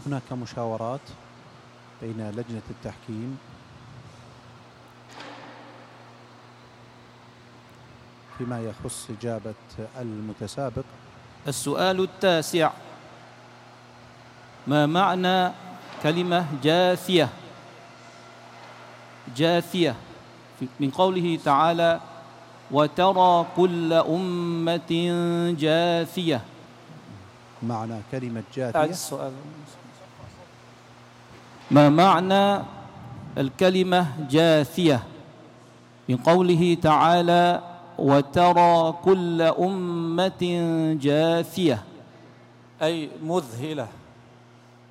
هناك مشاورات بين لجنة التحكيم فيما يخص إجابة المتسابق. السؤال التاسع: ما معنى كلمة جاثية؟ جاثية من قوله تعالى: وترى كل أمة جاثية. معنى كلمة جاثية. السؤال: ما معنى الكلمة جاثية من قوله تعالى: وترى كل أمة جاثية؟ أي مذهلة.